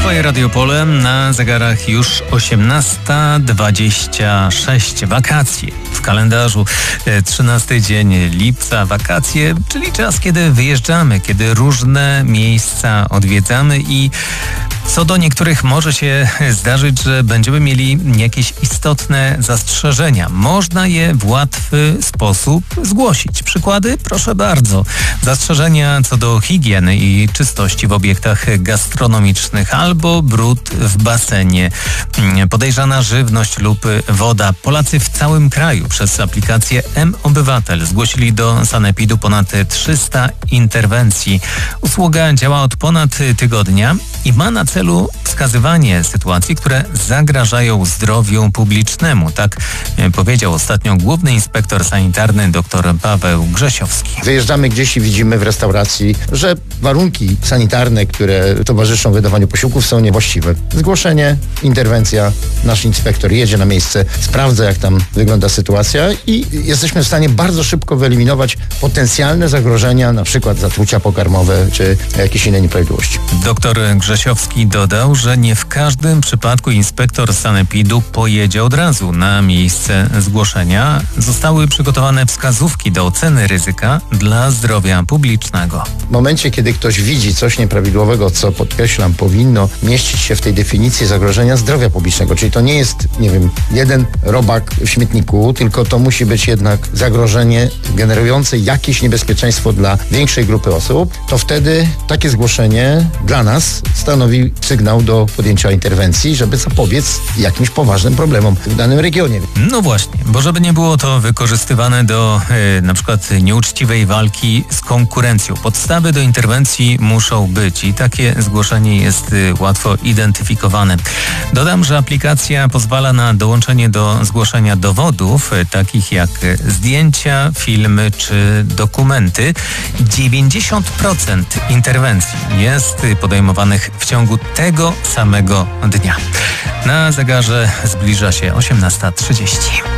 Twoje Radiopole, na zegarach już 18:26. Wakacje w kalendarzu, 13 dzień lipca. Wakacje, czyli czas, kiedy wyjeżdżamy, kiedy różne miejsca odwiedzamy i co do niektórych może się zdarzyć, że będziemy mieli jakieś istotne zastrzeżenia. Można je w łatwy sposób zgłosić. Przykłady? Proszę bardzo. Zastrzeżenia co do higieny i czystości w obiektach gastronomicznych albo brud w basenie, podejrzana żywność lub woda. Polacy w całym kraju przez aplikację mObywatel zgłosili do sanepidu ponad 300 interwencji. Usługa działa od ponad tygodnia i ma na celu wskazywanie sytuacji, które zagrażają zdrowiu publicznemu. Tak powiedział ostatnio główny inspektor sanitarny dr Paweł Grzesiowski. Wyjeżdżamy gdzieś i widzimy w restauracji, że warunki sanitarne, które towarzyszą wydawaniu posiłków, są niewłaściwe. Zgłoszenie, interwencja, nasz inspektor jedzie na miejsce, sprawdza, jak tam wygląda sytuacja i jesteśmy w stanie bardzo szybko wyeliminować potencjalne zagrożenia, na przykład zatrucia pokarmowe czy jakieś inne nieprawidłowości. Doktor Grzesiowski dodał, że nie w każdym przypadku inspektor sanepidu pojedzie od razu na miejsce zgłoszenia. Zostały przygotowane wskazówki do oceny ryzyka dla zdrowia publicznego. W momencie, kiedy ktoś widzi coś nieprawidłowego, co podkreślam, powinno mieścić się w tej definicji zagrożenia zdrowia publicznego, czyli to nie jest, nie wiem, jeden robak w śmietniku, tylko to musi być jednak zagrożenie generujące jakieś niebezpieczeństwo dla większej grupy osób, to wtedy takie zgłoszenie dla nas stanowi sygnał do podjęcia interwencji, żeby zapobiec jakimś poważnym problemom w danym regionie. No właśnie, bo żeby nie było to wykorzystywane do na przykład nieuczciwej walki z konkurencją. Podstawy do interwencji muszą być i takie zgłoszenie jest łatwo identyfikowane. Dodam, że aplikacja pozwala na dołączenie do zgłoszenia dowodów, takich jak zdjęcia, filmy czy dokumenty. 90% interwencji jest podejmowanych w ciągu tego samego dnia. Na zegarze zbliża się 18:30.